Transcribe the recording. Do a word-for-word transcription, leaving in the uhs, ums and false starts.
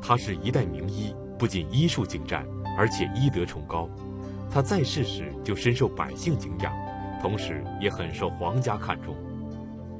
他是一代名医，不仅医术精湛，而且医德崇高。他在世时就深受百姓敬仰，同时也很受皇家看重。